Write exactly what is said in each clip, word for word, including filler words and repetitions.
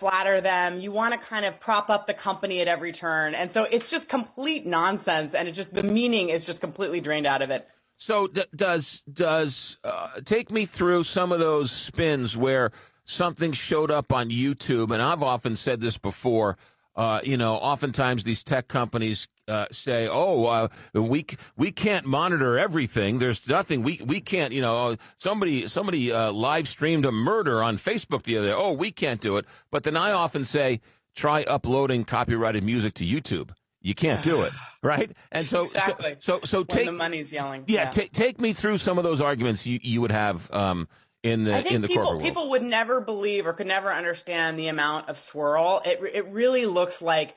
flatter them. You want to kind of prop up the company at every turn. And so it's just complete nonsense. And it just, the meaning is just completely drained out of it. So d- does, does, uh, take me through some of those spins where something showed up on YouTube. And I've often said this before, uh, you know, oftentimes these tech companies uh, say, oh, uh, we we can't monitor everything. There's nothing we we can't, you know, somebody somebody uh, live streamed a murder on Facebook the other day. Oh, we can't do it. But then I often say, try uploading copyrighted music to YouTube. You can't do it, right? And so, exactly. so, so, so when take the money's yelling. Yeah, yeah. take take me through some of those arguments you, you would have um, in the I think in the people, corporate world. People would never believe or could never understand the amount of swirl. It it really looks like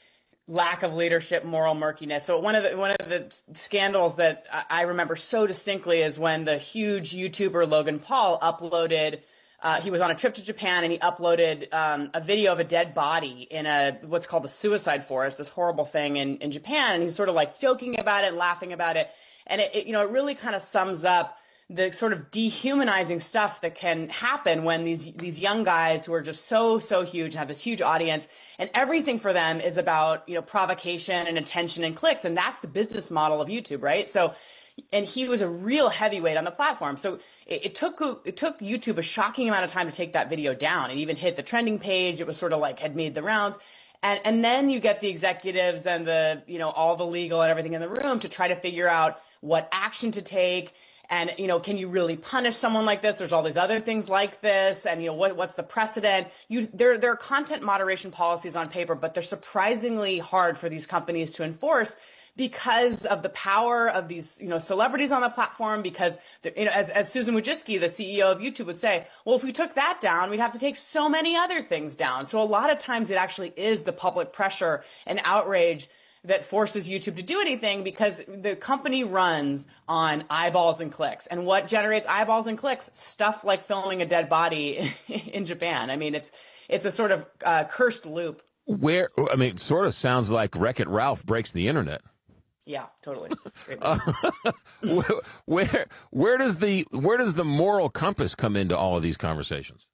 lack of leadership, moral murkiness. So one of the one of the scandals that I remember so distinctly is when the huge YouTuber Logan Paul uploaded. Uh, he was on a trip to Japan and he uploaded um, a video of a dead body in a what's called the suicide forest, this horrible thing in, in Japan. And he's sort of like joking about it, laughing about it. And it, it you know, it really kind of sums up the sort of dehumanizing stuff that can happen when these these young guys who are just so, so huge and have this huge audience and everything for them is about, you know, provocation and attention and clicks. And that's the business model of YouTube, right? So and he was a real heavyweight on the platform. So it, it took it took YouTube a shocking amount of time to take that video down. It even hit the trending page. It was sort of like had made the rounds. And and then you get the executives and the, you know, all the legal and everything in the room to try to figure out what action to take. And, you know, can you really punish someone like this? There's all these other things like this. And, you know, what, what's the precedent? You, there, there are content moderation policies on paper, but they're surprisingly hard for these companies to enforce because of the power of these, you know, celebrities on the platform, because, you know, as, as Susan Wojcicki, the C E O of YouTube, would say, well, if we took that down, we'd have to take so many other things down. So a lot of times it actually is the public pressure and outrage that forces YouTube to do anything, because the company runs on eyeballs and clicks. And what generates eyeballs and clicks? Stuff like filming a dead body in Japan. I mean, it's it's a sort of uh, cursed loop. Where, I mean, it sort of sounds like Wreck-It Ralph breaks the internet. Yeah, totally. uh, where, where where does the where does the moral compass come into all of these conversations?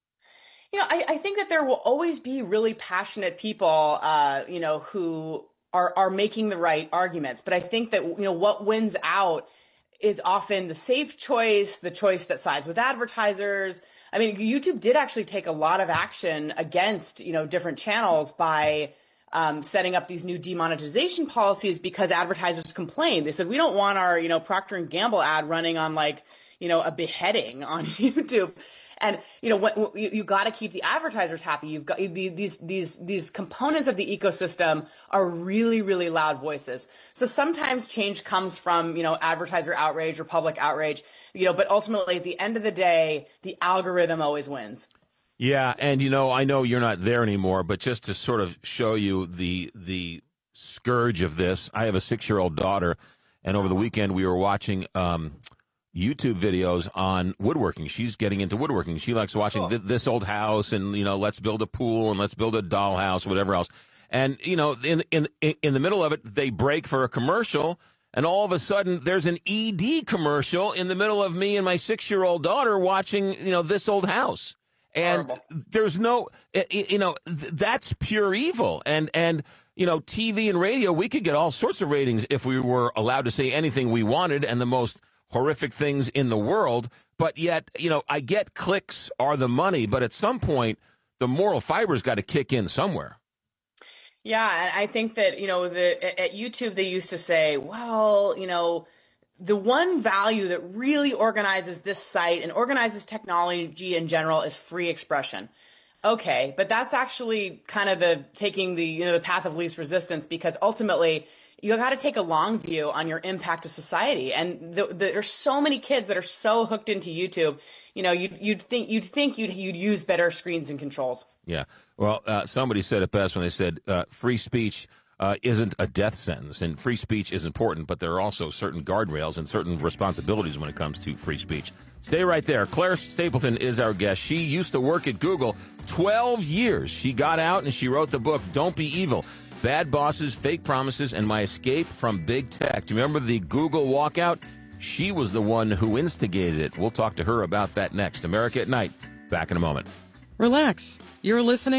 You know, I, I think that there will always be really passionate people, uh, you know, who are are making the right arguments. But I think that, you know, what wins out is often the safe choice, the choice that sides with advertisers. I mean, YouTube did actually take a lot of action against, you know, different channels by um, setting up these new demonetization policies because advertisers complained. They said, we don't want our, you know, Procter and Gamble ad running on like, you know, a beheading on YouTube. And, you know, what, you, you got to keep the advertisers happy. You've got these, these, these components of the ecosystem are really, really loud voices. So sometimes change comes from, you know, advertiser outrage or public outrage, you know, but ultimately at the end of the day, the algorithm always wins. Yeah. And, you know, I know you're not there anymore, but just to sort of show you the, the scourge of this, I have a six year old daughter, and over the weekend we were watching, um, YouTube videos on woodworking. She's getting into woodworking. She likes watching th- this old house and, you know, let's build a pool and let's build a dollhouse, whatever else. And, you know, in, in, in the middle of it, they break for a commercial, and all of a sudden there's an E D commercial in the middle of me and my six-year-old daughter watching, you know, this old house. And Horrible. There's no, you know, that's pure evil. And, and, you know, T V and radio, we could get all sorts of ratings if we were allowed to say anything we wanted and the most horrific things in the world, but yet, you know, I get clicks are the money, but at some point, the moral fiber's got to kick in somewhere. Yeah, and I think that, you know, the at YouTube, they used to say, well, you know, the one value that really organizes this site and organizes technology in general is free expression. Okay, but that's actually kind of the taking the, you know, the path of least resistance, because ultimately, you got to take a long view on your impact to society. And the, the, there's so many kids that are so hooked into YouTube. You know, you'd, you'd think you'd think you'd you'd use better screens and controls. Yeah. Well, uh, somebody said it best when they said uh, free speech uh, isn't a death sentence, and free speech is important, but there are also certain guardrails and certain responsibilities when it comes to free speech. Stay right there. Claire Stapleton is our guest. She used to work at Google twelve years. She got out and she wrote the book, Don't Be Evil: Bad Bosses, Fake Promises, and My Escape from Big Tech. Do you remember the Google walkout? She was the one who instigated it. We'll talk to her about that next. America at Night. Back in a moment. Relax. You're listening